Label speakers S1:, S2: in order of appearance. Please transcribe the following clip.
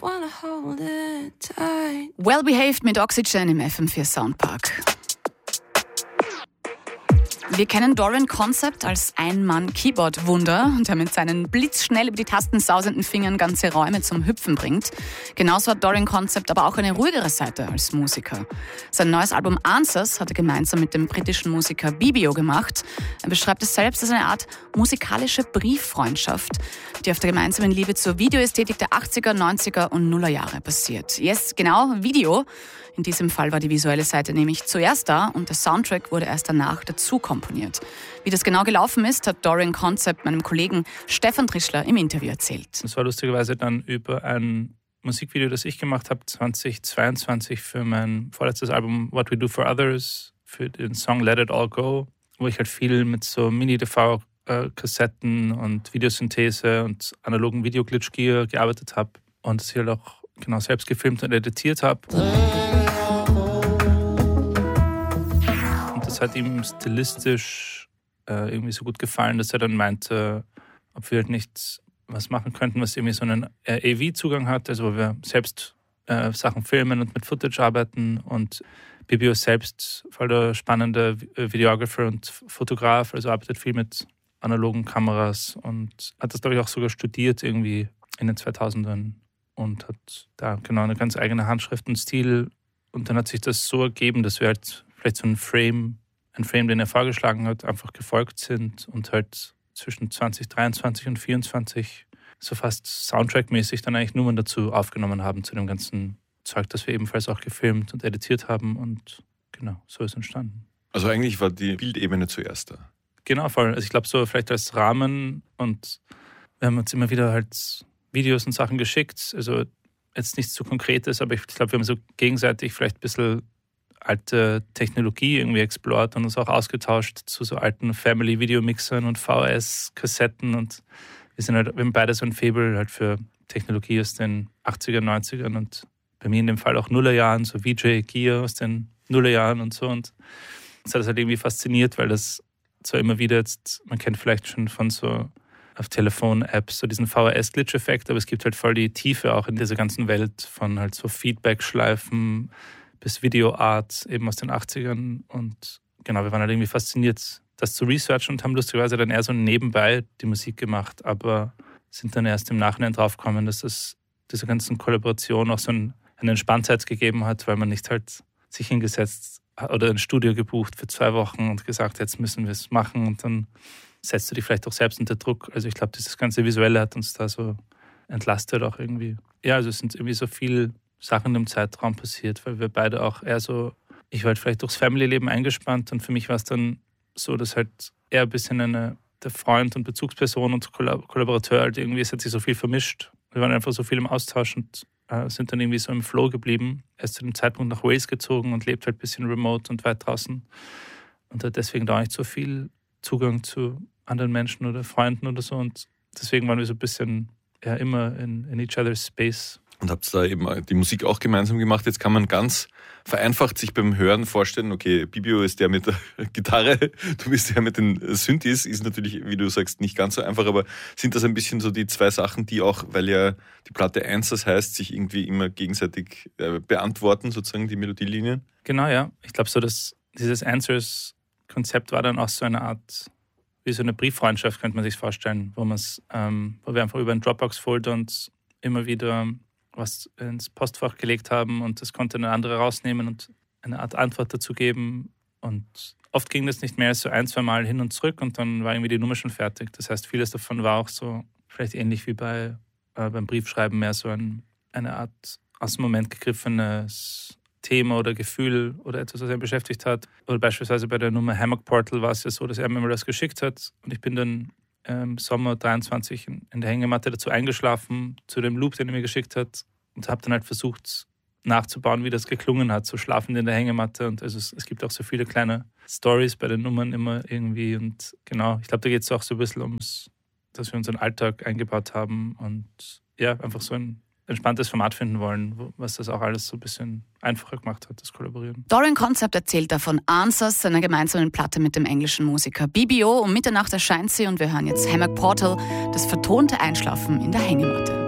S1: wanna hold it tight.
S2: Well Behaved mit Oxygen im FM4 Soundpark. Wir kennen Dorian Concept als Ein-Mann-Keyboard-Wunder, der mit seinen blitzschnell über die Tasten sausenden Fingern ganze Räume zum Hüpfen bringt. Genauso hat Dorian Concept aber auch eine ruhigere Seite als Musiker. Sein neues Album Answers hat er gemeinsam mit dem britischen Musiker Bibio gemacht. Er beschreibt es selbst als eine Art musikalische Brieffreundschaft, die auf der gemeinsamen Liebe zur Videoästhetik der 80er, 90er und Nuller Jahre basiert. Yes, genau, Video. In diesem Fall war die visuelle Seite nämlich zuerst da und der Soundtrack wurde erst danach dazu komponiert. Wie das genau gelaufen ist, hat Dorian Concept meinem Kollegen Stefan Trischler im Interview erzählt.
S3: Das war lustigerweise dann über ein Musikvideo, das ich gemacht habe, 2022 für mein vorletztes Album What We Do For Others, für den Song Let It All Go, wo ich halt viel mit so Mini-DV-Kassetten und Videosynthese und analogen Video-Glitch-Gear gearbeitet habe und das hier halt auch genau selbst gefilmt und editiert habe. Und das hat ihm stilistisch irgendwie so gut gefallen, dass er dann meinte, ob wir halt nicht was machen könnten, was irgendwie so einen AV-Zugang hat, also wo wir selbst Sachen filmen und mit Footage arbeiten. Und Bibio ist selbst voll der spannende Videographer und Fotograf, also arbeitet viel mit analogen Kameras und hat das, glaube ich, auch sogar studiert irgendwie in den 2000ern. Und hat da genau eine ganz eigene Handschrift und Stil. Und dann hat sich das so ergeben, dass wir halt vielleicht so ein Frame, den er vorgeschlagen hat, einfach gefolgt sind und halt zwischen 2023 und 2024 so fast Soundtrack-mäßig dann eigentlich Nummern dazu aufgenommen haben, zu dem ganzen Zeug, das wir ebenfalls auch gefilmt und editiert haben. Und genau, so ist entstanden.
S4: Also eigentlich war die Bildebene zuerst da.
S3: Genau, voll. Also ich glaube so vielleicht als Rahmen und wir haben uns immer wieder halt Videos und Sachen geschickt, also jetzt nichts zu Konkretes, aber ich glaube, wir haben so gegenseitig vielleicht ein bisschen alte Technologie irgendwie explored und uns auch ausgetauscht zu so alten Family-Video-Mixern und VHS-Kassetten und wir haben beide so ein Faible halt für Technologie aus den 80er, 90ern und bei mir in dem Fall auch Nullerjahren, so VJ-Gear aus den Nullerjahren und so und das hat das halt irgendwie fasziniert, weil das so immer wieder jetzt, man kennt vielleicht schon von so auf Telefon-Apps, so diesen VHS-Glitch-Effekt, aber es gibt halt voll die Tiefe auch in dieser ganzen Welt von halt so Feedback-Schleifen bis Video-Art eben aus den 80ern und genau, wir waren halt irgendwie fasziniert, das zu researchen und haben lustigerweise dann eher so nebenbei die Musik gemacht, aber sind dann erst im Nachhinein draufgekommen, dass es dieser ganzen Kollaboration auch so eine Entspanntheit gegeben hat, weil man nicht halt sich hingesetzt oder ein Studio gebucht für 2 Wochen und gesagt, jetzt müssen wir es machen und dann setzt du dich vielleicht auch selbst unter Druck. Also ich glaube, dieses ganze Visuelle hat uns da so entlastet auch irgendwie. Ja, also es sind irgendwie so viele Sachen im Zeitraum passiert, weil wir beide auch eher so, ich war halt vielleicht durchs Family-Leben eingespannt und für mich war es dann so, dass halt eher ein bisschen der Freund und Bezugsperson und Kollaborateur halt irgendwie, es hat sich so viel vermischt. Wir waren einfach so viel im Austausch und sind dann irgendwie so im Flow geblieben. Er ist zu dem Zeitpunkt nach Wales gezogen und lebt halt ein bisschen remote und weit draußen und hat deswegen da nicht so viel Zugang zu anderen Menschen oder Freunden oder so und deswegen waren wir so ein bisschen ja immer in each other's space.
S4: Und habt da eben die Musik auch gemeinsam gemacht. Jetzt kann man ganz vereinfacht sich beim Hören vorstellen, okay, Bibio ist der mit der Gitarre, du bist der mit den Synthes, ist natürlich, wie du sagst, nicht ganz so einfach, aber sind das ein bisschen so die 2 Sachen, die auch, weil ja die Platte Answers heißt, sich irgendwie immer gegenseitig beantworten, sozusagen die Melodielinien?
S3: Genau, ja. Ich glaube so, dass dieses Answers-Konzept war dann auch so eine Art, wie so eine Brieffreundschaft, könnte man sich vorstellen, wo wir einfach über einen Dropbox-Folder uns immer wieder was ins Postfach gelegt haben und das konnte eine andere rausnehmen und eine Art Antwort dazu geben. Und oft ging das nicht mehr als so 1-2 Mal hin und zurück und dann war irgendwie die Nummer schon fertig. Das heißt, vieles davon war auch so, vielleicht ähnlich wie beim Briefschreiben, mehr so eine Art aus dem Moment gegriffenes Thema oder Gefühl oder etwas, was er beschäftigt hat. Oder beispielsweise bei der Nummer Hammock Portal war es ja so, dass er mir mal das geschickt hat und ich bin dann im Sommer 23 in der Hängematte dazu eingeschlafen, zu dem Loop, den er mir geschickt hat und habe dann halt versucht nachzubauen, wie das geklungen hat, so schlafend in der Hängematte und also es gibt auch so viele kleine Stories bei den Nummern immer irgendwie und genau, ich glaube, da geht es auch so ein bisschen ums, dass wir unseren Alltag eingebaut haben und ja, einfach so ein entspanntes Format finden wollen, was das auch alles so ein bisschen einfacher gemacht hat, das Kollaborieren.
S2: Dorian Concept erzählt davon Answers, seiner gemeinsamen Platte mit dem englischen Musiker Bibio. Um Mitternacht erscheint sie und wir hören jetzt Hammock Portal, das vertonte Einschlafen in der Hängematte.